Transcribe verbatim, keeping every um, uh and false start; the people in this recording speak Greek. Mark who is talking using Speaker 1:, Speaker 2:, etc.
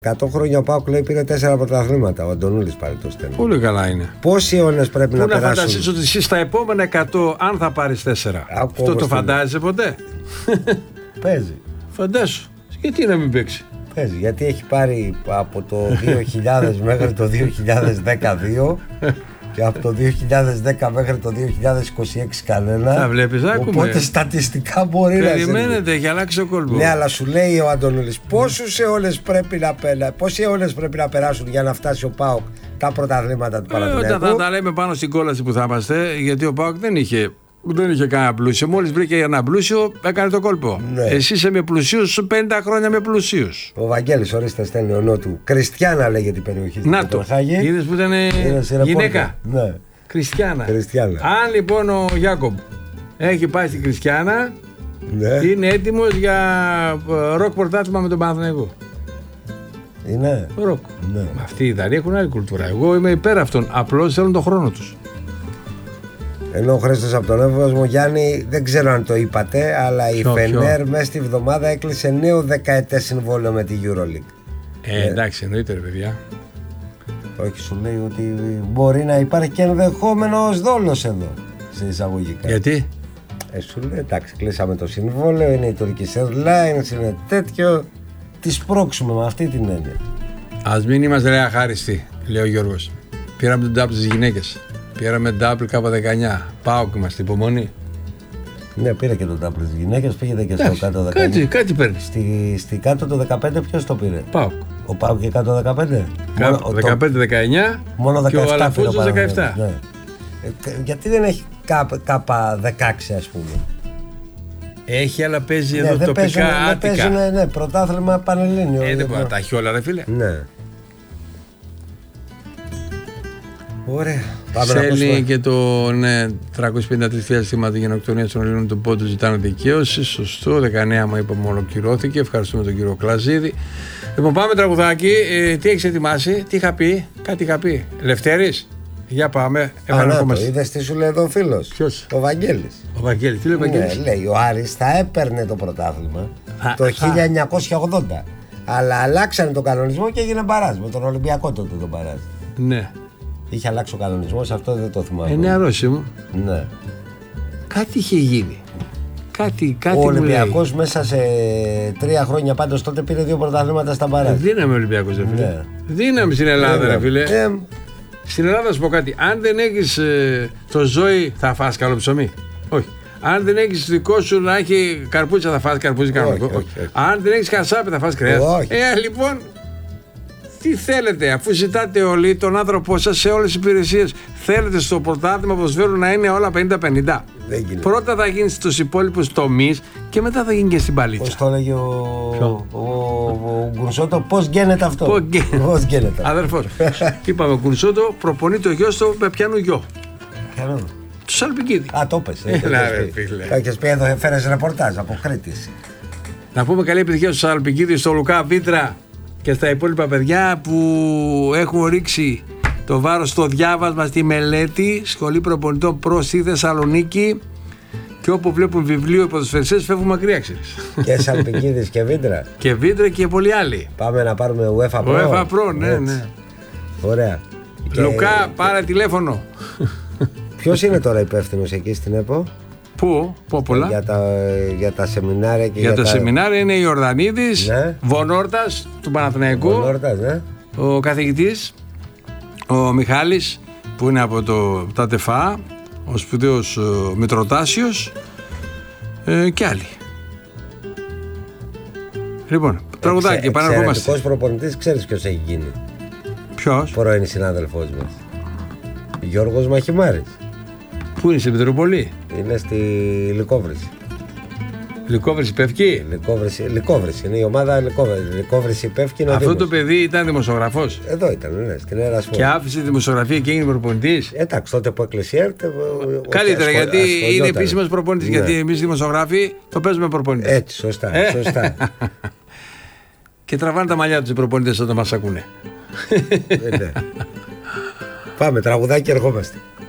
Speaker 1: εκατό χρόνια ο ΠΑΟΚ λέει πήρε τέσσερα πρωταθλήματα. Ο Αντωνούλης πάλι το στέλνει.
Speaker 2: Πολύ καλά είναι.
Speaker 1: Πόσοι αιώνες πρέπει
Speaker 2: Πού
Speaker 1: να,
Speaker 2: να
Speaker 1: περάσουν.
Speaker 2: Να φανταστείς ότι εσύ στα επόμενα εκατό, αν θα πάρεις τέσσερα.
Speaker 1: Άκου
Speaker 2: Αυτό το φαντάζεσαι ποτέ.
Speaker 1: Παίζει.
Speaker 2: Φαντάσου. Γιατί να μην παίξει.
Speaker 1: Παίζει. Γιατί έχει πάρει από το δύο χιλιάδες μέχρι το δύο χιλιάδες δεκαδύο και από το δύο χιλιάδες δέκα μέχρι το δύο χιλιάδες είκοσι έξι κανένα.
Speaker 2: Θα βλέπεις, άκουμε.
Speaker 1: Οπότε στατιστικά μπορεί να
Speaker 2: περιμένετε, να περιμένετε, έχει αλλάξει ο κόλπο.
Speaker 1: Ναι, αλλά σου λέει ο Αντωνούλης πόσους αιώνες πρέπει να, πέρα, πόσοι αιώνες πρέπει να περάσουν για να φτάσει ο ΠΑΟΚ τα πρωταθλήματα του Παναθηναϊκού.
Speaker 2: Όταν θα τα λέμε πάνω στην κόλαση που θα είμαστε, γιατί ο ΠΑΟΚ δεν είχε. Δεν είχε κανένα πλούσιο. Μόλις βρήκε ένα πλούσιο, έκανε το κόλπο. Ναι. Εσύ είσαι με πλουσίους, πενήντα χρόνια με πλουσίους.
Speaker 1: Ο Βαγγέλης, ορίστε, στέλνει ο Νότου. Κριστιάνα λέγεται η περιοχή.
Speaker 2: Να το. Είδες που ήταν γυναίκα.
Speaker 1: Ναι.
Speaker 2: Κριστιάνα.
Speaker 1: Κριστιάνα.
Speaker 2: Αν λοιπόν ο Γιάκομπ έχει πάει στην Κριστιάνα, ναι, είναι έτοιμος για ροκ πρωτάθλημα με τον Παναθηναϊκό.
Speaker 1: Είναι.
Speaker 2: Ροκ. Ναι. Αυτοί οι Ιταλοί έχουν άλλη κουλτούρα. Εγώ είμαι υπέρ αυτών. Απλώς θέλουν τον χρόνο τους.
Speaker 1: Ενώ ο Χρήστος από τον Εύωσμο, Γιάννη, δεν ξέρω αν το είπατε, αλλά η Φενέρ μέσα στη βδομάδα έκλεισε νέο δεκαετές συμβόλαιο με τη EuroLeague.
Speaker 2: Ε, εντάξει, εννοείται ρε παιδιά.
Speaker 1: Όχι, σου λέει ότι μπορεί να υπάρχει και ενδεχόμενος δόλος εδώ, σε εισαγωγικά.
Speaker 2: Γιατί?
Speaker 1: Ε, σου λέει, εντάξει, κλείσαμε το συμβόλαιο, είναι η Turkish Airlines, είναι τέτοιο. Τι σπρώξουμε με αυτή την έννοια.
Speaker 2: Ας μην είμαστε ρε αχάριστοι, λέει ο Γιώργος. Πήραμε τον τάπ στις γυναίκες. Πήραμε double κάπα δεκαεννιά. ΠΑΟΚ είμαστε, υπομονή.
Speaker 1: Ναι, πήρε και τον double στις γυναίκες, πήγε και στο κάτω δεκαεννιά.
Speaker 2: Κάτι, κάτι παίρνει.
Speaker 1: Στη, στη κάτω το δεκαπέντε ποιος το πήρε?
Speaker 2: ΠΑΟΚ.
Speaker 1: Ο ΠΑΟΚ και κάτω δεκαπέντε.
Speaker 2: δεκαπέντε δεκαεννιά.
Speaker 1: Μόνο
Speaker 2: δεκαεπτά. Και ο
Speaker 1: Αλαφούζος
Speaker 2: δεκαεπτά.
Speaker 1: Ναι. Ε, γιατί δεν έχει κάπα δεκαέξι, ας πούμε?
Speaker 2: Έχει, αλλά παίζει
Speaker 1: ναι,
Speaker 2: εδώ
Speaker 1: δεν
Speaker 2: τοπικά
Speaker 1: παίζουν,
Speaker 2: Άττικα.
Speaker 1: Δεν παίζουν, ναι, πρωτάθλημα πανελλήνιο.
Speaker 2: Ε, δεν μπορεί να τα έχει όλα ρε φίλε.
Speaker 1: Ναι. Ωραία.
Speaker 2: Στέλνει και το ναι, τριακόσιες πενήντα τρεις χιλιάδες θύματα γενοκτονίας των Ελλήνων του Πόντου ζητάνε δικαίωση. Σωστό, δεκαεννέα μα είπαμε ολοκληρώθηκε. Ευχαριστούμε τον κύριο Κλαζίδη. Λοιπόν, πάμε τραγουδάκι. Ε, τι έχεις ετοιμάσει, τι είχα πει, κάτι είχα πει. Λευτέρης, για πάμε.
Speaker 1: Επαναρχόμαστε. Είδες τι σου λέει εδώ ο φίλος?
Speaker 2: Ποιος?
Speaker 1: Ο Βαγγέλης.
Speaker 2: Ο Βαγγέλης, τι λέει ο Βαγγέλης?
Speaker 1: Ναι, λέει ο Άρης θα έπαιρνε το πρωτάθλημα α, το χίλια εννιακόσια ογδόντα. Αλλά αλλάξανε τον κανονισμό και έγινε μπαράζ. Με τον Ολυμπιακό τότε τον μπαράζ.
Speaker 2: Ναι.
Speaker 1: Είχε αλλάξει ο κανονισμός, αυτό δεν το θυμάμαι.
Speaker 2: Ε, νεαρός ήμουν.
Speaker 1: Ναι.
Speaker 2: Κάτι είχε γίνει. Κάτι, κάτι
Speaker 1: ο Ολυμπιακός μέσα σε τρία χρόνια πάντως τότε πήρε δύο πρωταθλήματα στα μπαράζ.
Speaker 2: Δύναμη ο Ολυμπιακός, ρε φίλε. Ναι. Δύναμη στην Ελλάδα, ρε φίλε. Ε, στην Ελλάδα, σου πω κάτι. Αν δεν έχεις ε, το ζώη, θα φας καλό ψωμί. Όχι. Αν δεν έχεις δικό σου να έχει καρπούτσα, θα φας καρπούτσα κανονικό. Όχι, όχι, όχι. Αν δεν έχεις κασάπι, θα φας κρέας. Ε, λοιπόν. Τι θέλετε, αφού ζητάτε όλοι τον άνθρωπό σας σε όλες τις υπηρεσίες, θέλετε στο πρωτάθλημα ποδοσφαίρου να είναι όλα πενήντα πενήντα. Πρώτα θα γίνει στους υπόλοιπους τομείς και μετά θα γίνει και στην παλίτσα.
Speaker 1: Πώς το έλεγε ο, ο, ο Γκουρσότο, πώς γίνεται αυτό?
Speaker 2: Πώς
Speaker 1: πώς γίνεται?
Speaker 2: Αδερφός, είπαμε ο Γκουρσότο προπονεί το γιο του με πιάνου γιο.
Speaker 1: Ποιανού?
Speaker 2: Του Σαλπικίδη.
Speaker 1: Α, το πες.
Speaker 2: Έλα ρε φίλε.
Speaker 1: Το έχεις πει εδώ, έφερες ρεπορτάζ από Κρήτης.
Speaker 2: Να πούμε καλή επιτυχία στο Σαλπικίδη, στο Λουκά Βίτρα και στα υπόλοιπα παιδιά που έχουν ρίξει το βάρος στο διάβασμα, στη μελέτη, σχολή προπονητών προς τη Θεσσαλονίκη, και όπου βλέπουν βιβλίο οι ποδοσφαιριστές φεύγουν μακριά, ξέρεις.
Speaker 1: Και Σαλπικίδης και Βίτρα.
Speaker 2: Και Βίτρα και πολλοί άλλοι.
Speaker 1: Πάμε να πάρουμε UEFA Pro.
Speaker 2: UEFA Pro, ναι, έτσι. Ναι.
Speaker 1: Ωραία.
Speaker 2: Λουκά, και... πάρε τηλέφωνο.
Speaker 1: Ποιος είναι τώρα υπεύθυνος εκεί στην ΕΠΟ?
Speaker 2: Πού, πού πολλά.
Speaker 1: Για τα, για τα σεμινάρια και
Speaker 2: για, για
Speaker 1: τα...
Speaker 2: τα σεμινάρια είναι η Ιορδανίδης, ναι. Βονόρτας του Παναθηναϊκού,
Speaker 1: Βονόρτας, ναι.
Speaker 2: Ο καθηγητής, ο Μιχάλης που είναι από το ΤΑΤΕΦΑ, ο σπουδαίος Μητροτάσιος ε, και άλλοι. Λοιπόν, τραγουδάκι, επαναρχόμαστε.
Speaker 1: Εξαιρετικός προπονητής, ξέρεις ποιος έχει γίνει?
Speaker 2: Ποιος?
Speaker 1: Πρώην συνάδελφός μας, Γιώργος Μαχημάρης.
Speaker 2: Πού είναι, στην Πετροπολή?
Speaker 1: Είναι στη Λυκόβρηση.
Speaker 2: Λυκόβρηση Πεύκη.
Speaker 1: Λυκόβρηση, Λυκόβρηση, είναι η ομάδα Λυκόβρηση. Λυκόβρηση Πεύκη.
Speaker 2: Αυτό Δήμος. Το παιδί ήταν δημοσιογραφός.
Speaker 1: Εδώ ήταν, ναι, στην Έρα Σπορ.
Speaker 2: Και άφησε τη δημοσιογραφία και έγινε προπονητής.
Speaker 1: Εντάξει, τότε που έκλεισε η ΕΡΤ.
Speaker 2: Καλύτερα, ασχολ, γιατί ασχολιόταν. Είναι επίσημος προπονητής. Ναι. Γιατί εμείς δημοσιογράφοι το παίζουμε προπονητής.
Speaker 1: Έτσι, σωστά. σωστά.
Speaker 2: Και τραβάνε τα μαλλιά τους οι προπονητές όταν μας ακούνε.
Speaker 1: Ναι. Πάμε, τραγουδάκι και ερχόμαστε.